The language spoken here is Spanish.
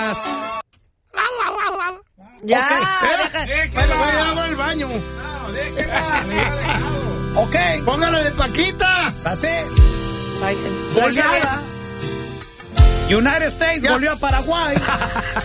gracias. Ya, Voy al baño. Ok. Póngale de Paquita. Así. Ay, Goleada. United States Ya. volvió a Paraguay.